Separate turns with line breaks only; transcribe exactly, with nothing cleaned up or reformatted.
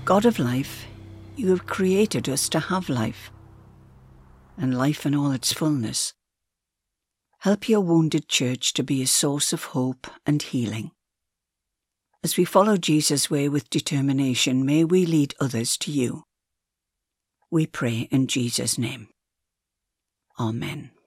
God of life, you have created us to have life, and life in all its fullness. Help your wounded church to be a source of hope and healing. As we follow Jesus' way with determination, may we lead others to you. We pray in Jesus' name. Amen.